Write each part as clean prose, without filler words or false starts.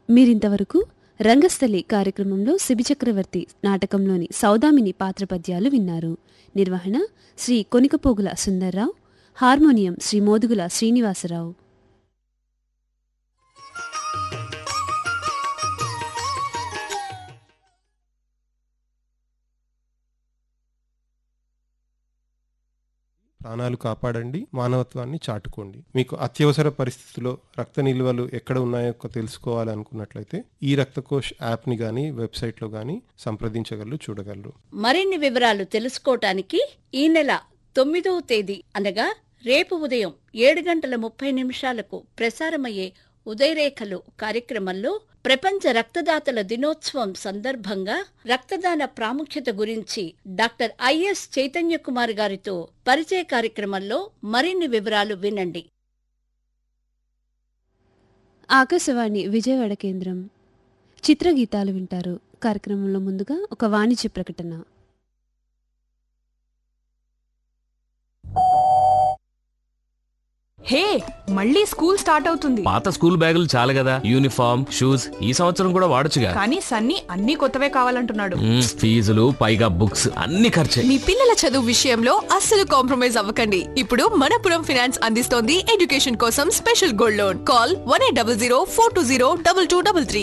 మీరింతవరకు రంగస్థలి కార్యక్రమంలో శిబిచక్రవర్తి నాటకంలోని సౌదామిని పాత్ర పద్యాలు విన్నారు. నిర్వహణ శ్రీ కొనికపోగుల సుందర్రావు, హార్మోనియం శ్రీ మోదుగుల శ్రీనివాసరావు. ప్రాణాలు కాపాడండి, మానవత్వాన్ని చాటుకోండి. మీకు అత్యవసర పరిస్థితుల్లో రక్త నిల్వలు ఎక్కడ ఉన్నాయో తెలుసుకోవాలనుకున్నట్లయితే ఈ రక్తకోష్ యాప్ని కానీ వెబ్సైట్లో కానీ సంప్రదించగలరు, చూడగలరు. మరిన్ని వివరాలు తెలుసుకోవటానికి ఈ నెల 9వ తేదీ అనగా రేపు ఉదయం 7:30 ప్రసారమయ్యే ఉదయరేఖలు కార్యక్రమంలో ప్రపంచ రక్తదాతల దినోత్సవం సందర్భంగా రక్తదాన ప్రాముఖ్యత గురించి డాక్టర్ ఐఎస్ చైతన్య కుమార్ గారితో పరిచయ కార్యక్రమంలో మరిన్ని వివరాలు వినండి. ఆకాశవాణి విజయవాడ కేంద్రం చిత్రగీతాలు వింటారు. కార్యక్రమంలో ముందుగా ఒక వాణిజ్య ప్రకటన. హే, మళ్ళీ స్కూల్ స్టార్ట్ అవుతుంది. పాత స్కూల్ బ్యాగులు చాలు కదా, యూనిఫామ్ షూస్ ఈ సంవత్సరం కూడా వాడొచ్చుగా. కానీ సన్నీ అన్ని కొత్తవే కావాలంటున్నాడు. ఫీజులు పైగా బుక్స్ అన్ని ఖర్చే. మీ పిల్లల చదువు విషయంలో అస్సలు కాంప్రమైజ్ అవ్వకండి. ఇప్పుడు మనపురం ఫైనాన్స్ అందిస్తోంది ఎడ్యుకేషన్ కోసం స్పెషల్ గోల్డ్ లోన్. కాల్ 1800 420 2233.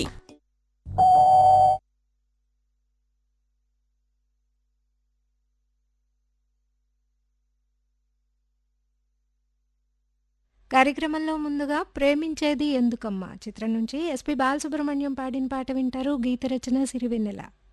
కార్యక్రమంలో ముందుగా ప్రేమించేది ఎందుకమ్మా చిత్రం నుంచి ఎస్పి బాలసుబ్రహ్మణ్యం పాడిన పాట వింటారు. గీత రచన సిరివెన్నెల.